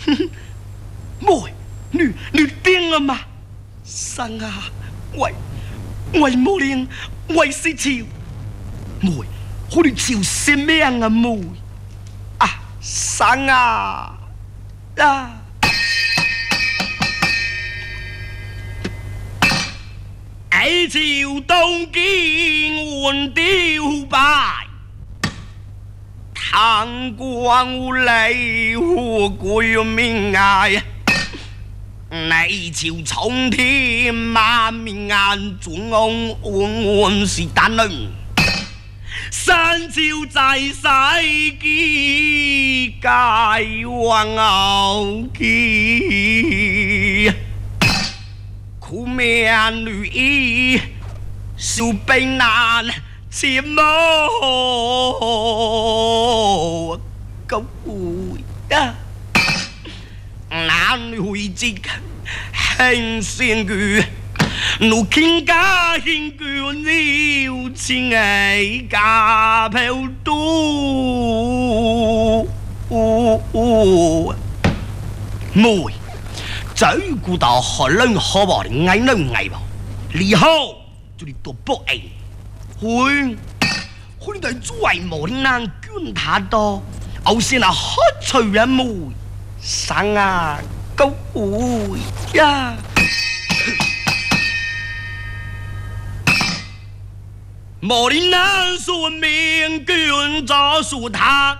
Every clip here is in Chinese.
妹，你定了吗？生啊，我无能，我是笑。妹，我哋笑什么样啊妹？啊，生啊啊！爱朝东京换雕拜，唐光无泪何归命爱。内朝冲天马面眼，尊昂是单人。三朝在世纪，皆往后期。苦命女衣，受悲难，切莫高呀！难为之很善句，怒倾家兴句，要情爱家票多。妹。走过到好冷好饱的爱冷爱饱，以后就你多不爱，会在最无难捐他多，后先那好脆人妹，生啊狗会呀！无人难说命捐做树他，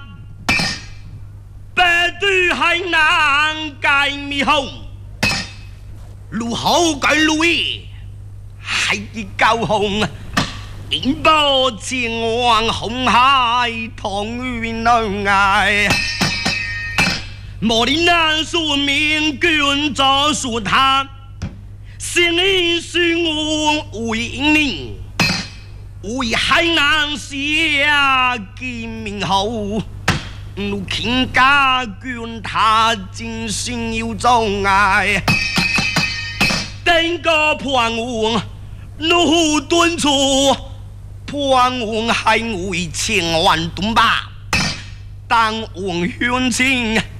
白对还难改迷红。路好改路易，海高雄，引爆前往红海，同云能爱。莫里难说明君早说他，心里是我为你，为海南下见面后，路倾家君他真心有障碍。等个盼望，怒敦促，盼望还为千万吨吧，但望远情，